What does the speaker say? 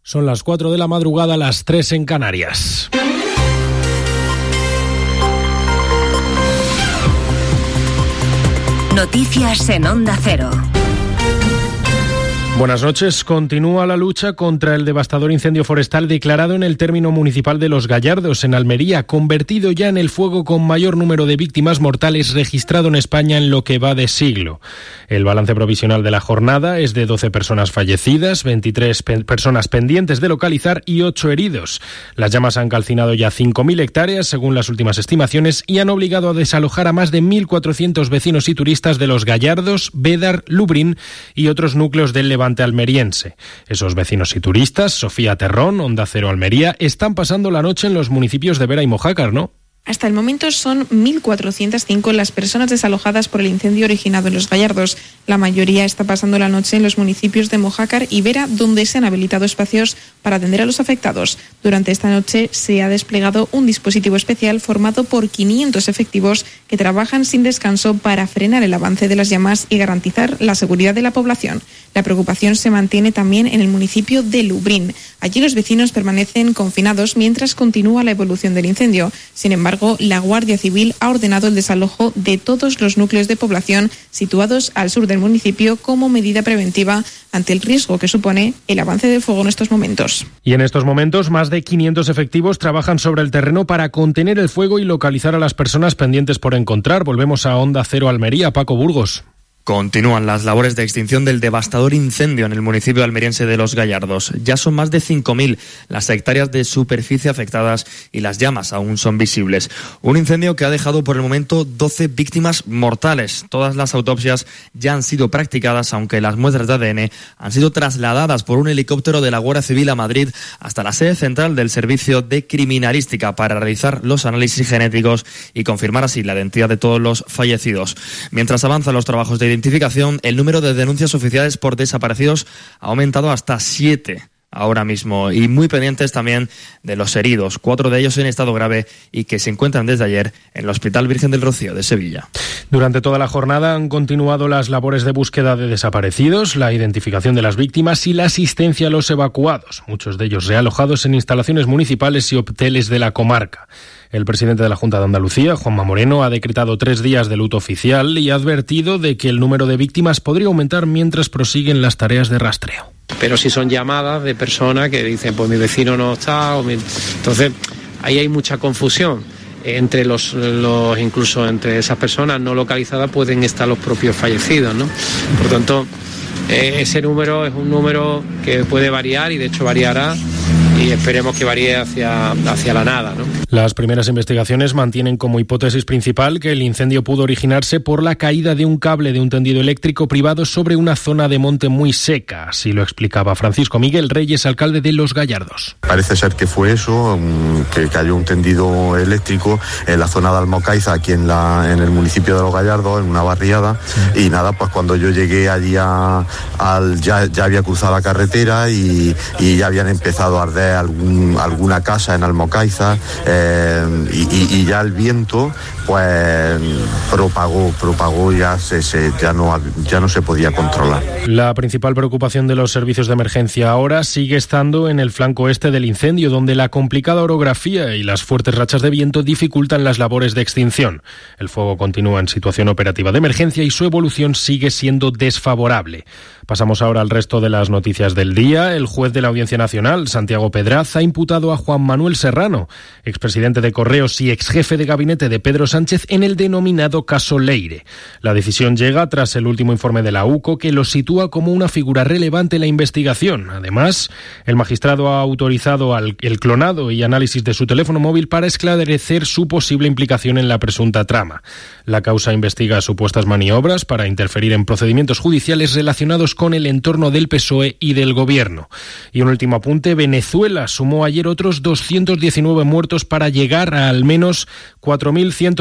Son las 4 de la madrugada, las 3 en Canarias. Noticias en Onda Cero. Buenas noches. Continúa la lucha contra el devastador incendio forestal declarado en el término municipal de Los Gallardos, en Almería, convertido ya en el fuego con mayor número de víctimas mortales registrado en España en lo que va de siglo. El balance provisional de la jornada es de 12 personas fallecidas, 23 personas pendientes de localizar y 8 heridos. Las llamas han calcinado ya 5.000 hectáreas, según las últimas estimaciones, y han obligado a desalojar a más de 1.400 vecinos y turistas de Los Gallardos, Bédar, Lubri'n y otros núcleos del Levante almeriense. Esos vecinos y turistas, Sofía Terrón, Onda Cero Almería, están pasando la noche en los municipios de Vera y Mojácar, ¿no? Hasta el momento son 1.405 las personas desalojadas por el incendio originado en Los Gallardos. La mayoría está pasando la noche en los municipios de Mojácar y Vera, donde se han habilitado espacios para atender a los afectados. Durante esta noche se ha desplegado un dispositivo especial formado por 500 efectivos que trabajan sin descanso para frenar el avance de las llamas y garantizar la seguridad de la población. La preocupación se mantiene también en el municipio de Lubri'n. Allí los vecinos permanecen confinados mientras continúa la evolución del incendio. Sin embargo, la Guardia Civil ha ordenado el desalojo de todos los núcleos de población situados al sur del municipio como medida preventiva ante el riesgo que supone el avance del fuego en estos momentos. Y en estos momentos, más de 500 efectivos trabajan sobre el terreno para contener el fuego y localizar a las personas pendientes por encontrar. Volvemos a Onda Cero Almería, Paco Burgos. Continúan las labores de extinción del devastador incendio en el municipio almeriense de Los Gallardos. Ya son más de 5.000 las hectáreas de superficie afectadas y las llamas aún son visibles. Un incendio que ha dejado por el momento 12 víctimas mortales. Todas las autopsias ya han sido practicadas, aunque las muestras de ADN han sido trasladadas por un helicóptero de la Guardia Civil a Madrid hasta la sede central del Servicio de Criminalística para realizar los análisis genéticos y confirmar así la identidad de todos los fallecidos. Mientras avanzan los trabajos de identificación, el número de denuncias oficiales por desaparecidos ha aumentado hasta 7 ahora mismo, y muy pendientes también de los heridos, 4 de ellos en estado grave y que se encuentran desde ayer en el Hospital Virgen del Rocío de Sevilla. Durante toda la jornada han continuado las labores de búsqueda de desaparecidos, la identificación de las víctimas y la asistencia a los evacuados, muchos de ellos realojados en instalaciones municipales y hoteles de la comarca. El presidente de la Junta de Andalucía, Juanma Moreno, ha decretado 3 días de luto oficial y ha advertido de que el número de víctimas podría aumentar mientras prosiguen las tareas de rastreo. Pero si son llamadas de personas que dicen, pues mi vecino no está, entonces ahí hay mucha confusión. Entre los incluso entre esas personas no localizadas pueden estar los propios fallecidos, ¿no? Por tanto, ese número es un número que puede variar y de hecho variará, y esperemos que varíe hacia la nada, ¿no? Las primeras investigaciones mantienen como hipótesis principal que el incendio pudo originarse por la caída de un cable de un tendido eléctrico privado sobre una zona de monte muy seca. Así lo explicaba Francisco Miguel Reyes, alcalde de Los Gallardos. Parece ser que fue eso, que cayó un tendido eléctrico en la zona de Almocaiza, aquí en el municipio de Los Gallardos, en una barriada. Sí. Y nada, pues cuando yo llegué allí ya había cruzado la carretera y ya habían empezado a arder alguna casa en Almocaiza, y ya el viento pues propagó ya no se podía controlar. La principal preocupación de los servicios de emergencia ahora sigue estando en el flanco este del incendio, donde la complicada orografía y las fuertes rachas de viento dificultan las labores de extinción. El fuego continúa en situación operativa de emergencia y su evolución sigue siendo desfavorable. Pasamos ahora al resto de las noticias del día. El juez de la Audiencia Nacional, Santiago Pedraz, ha imputado a Juan Manuel Serrano, expresidente de Correos y exjefe de gabinete de Pedro Sánchez, en el denominado caso Leire. La decisión llega tras el último informe de la UCO, que lo sitúa como una figura relevante en la investigación. Además, el magistrado ha autorizado el clonado y análisis de su teléfono móvil para esclarecer su posible implicación en la presunta trama. La causa investiga supuestas maniobras para interferir en procedimientos judiciales relacionados con el entorno del PSOE y del Gobierno. Y un último apunte: Venezuela sumó ayer otros 219 muertos para llegar a al menos 4.100